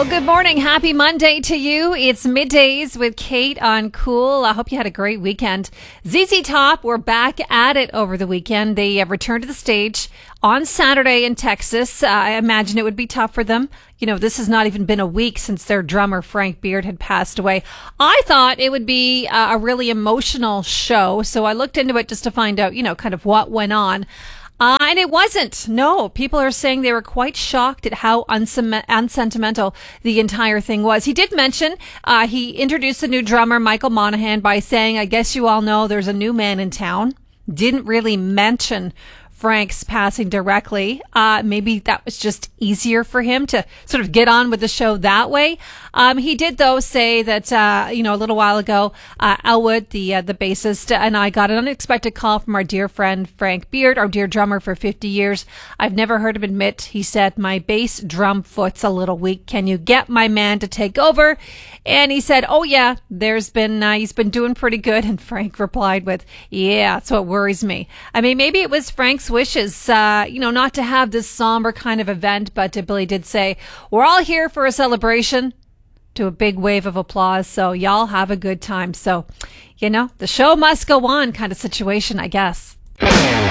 Well, good morning. Happy Monday to you. It's middays with Kate on Cool. I hope you had a great weekend. ZZ Top were back at it over the weekend. They returned to the stage on Saturday in Texas. I imagine it would be tough for them. You know, this has not even been a week since their drummer, Frank Beard, had passed away. I thought it would be a really emotional show, so I looked into it just to find out, kind of what went on. And it wasn't. No, people are saying they were quite shocked at how unsentimental the entire thing was. He did mention, he introduced the new drummer, Michael Monaghan, by saying, I guess you all know there's a new man in town. Didn't really mention Frank's passing directly. Maybe that was just easier for him to sort of get on with the show that way. He did, though, say that, a little while ago, Elwood, the bassist, and I got an unexpected call from our dear friend, Frank Beard, our dear drummer for 50 years. I've never heard him admit, he said, my bass drum foot's a little weak. Can you get my man to take over? And he said, oh, yeah, he's been doing pretty good. And Frank replied with, yeah, that's what worries me. I mean, maybe it was Frank's wishes, not to have this somber kind of event, but Billy did say, we're all here for a celebration, to a big wave of applause. So y'all have a good time. So, the show must go on kind of situation, I guess.